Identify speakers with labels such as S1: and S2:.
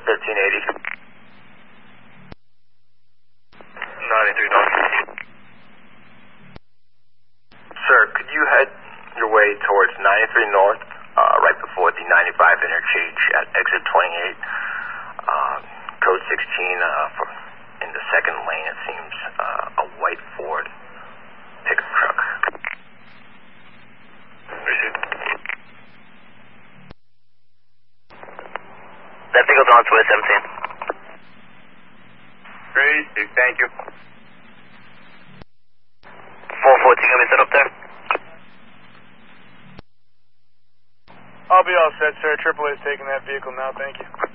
S1: 1380. 93 North. Sir, could you head your way towards 93 North, right before the 95 interchange at exit 28, code 16, in the second lane, it seems, a white Ford pickup truck. Received.
S2: That pickup on to 17.
S1: Received, thank you.
S2: 414, gonna be set up there?
S3: I'll be all set, sir. AAA is taking that vehicle now, thank you.